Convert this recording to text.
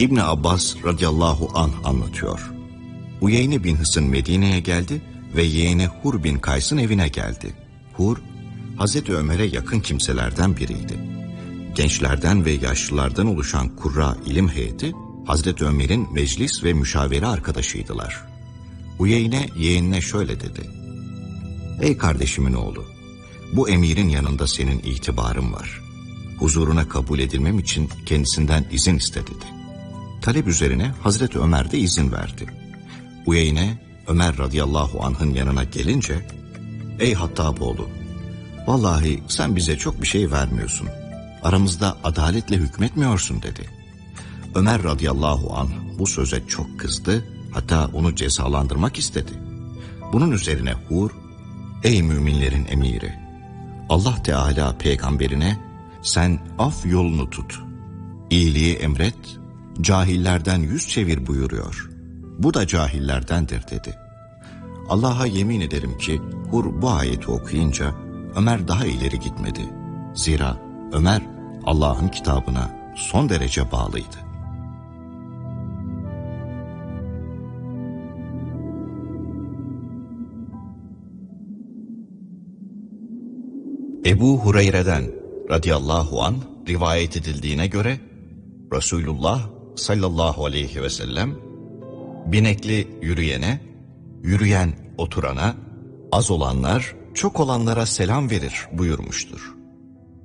İbn Abbas radıyallahu anh anlatıyor. Uyeyne bin Hısn Medine'ye geldi ve yeğeni Hur bin Kays'ın evine geldi. Hur, Hazreti Ömer'e yakın kimselerden biriydi. Gençlerden ve yaşlılardan oluşan kurra ilim heyeti, Hazreti Ömer'in meclis ve müşavere arkadaşıydılar. Uyeyne yeğenine şöyle dedi: "Ey kardeşimin oğlu, bu emirin yanında senin itibarın var. Huzuruna kabul edilmem için kendisinden izin iste" dedi. Talep üzerine Hazreti Ömer de izin verdi. Uyeyne, Ömer radıyallahu anh'ın yanına gelince, "Ey Hattaboğlu, vallahi sen bize çok bir şey vermiyorsun. Aramızda adaletle hükmetmiyorsun" dedi. Ömer radıyallahu anh bu söze çok kızdı, hatta onu cezalandırmak istedi. Bunun üzerine Hur, "Ey müminlerin emiri, Allah Teala peygamberine sen af yolunu tut, iyiliği emret, cahillerden yüz çevir buyuruyor. Bu da cahillerdendir" dedi. Allah'a yemin ederim ki Hur bu ayeti okuyunca Ömer daha ileri gitmedi. Zira Ömer Allah'ın kitabına son derece bağlıydı. Ebu Hureyre'den radıyallahu anh rivayet edildiğine göre Resulullah sallallahu aleyhi ve sellem binekli yürüyene, yürüyen oturana, az olanlar çok olanlara selam verir buyurmuştur.